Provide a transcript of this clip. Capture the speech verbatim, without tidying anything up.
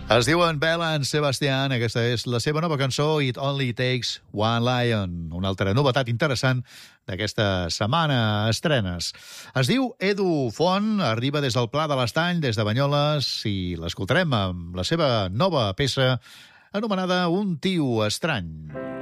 Es diuen Bella and Sebastian. Aquesta és la seva nova cançó, It Only Takes One Lion. Una altra novetat interessant d'aquesta setmana estrenes. Es diu Edu Font, arriba des del Pla de l'Estany, des de Banyoles, i l'escoltarem amb la seva nova peça anomenada Un tio estrany.